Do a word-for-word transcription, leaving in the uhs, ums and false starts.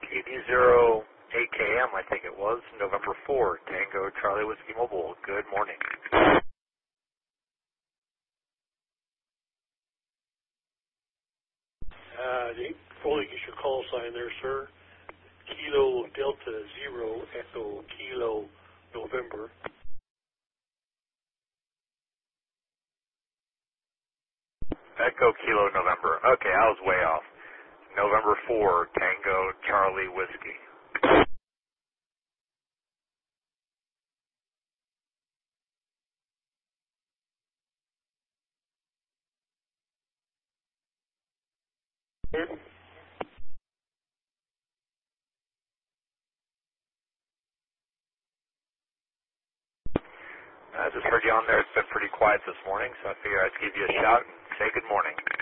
eighty zero eight K M, I think it was, November fourth, Tango Charlie Whiskey Mobile. Good morning. Uh, the fully get your call sign there, sir. Kilo Delta Zero Echo Kilo November. Echo Kilo November. Okay, I was way off. November fourth, Tango Charlie Whiskey. I just heard you on there. It's been pretty quiet this morning, so I figured I'd give you a shout and say good morning.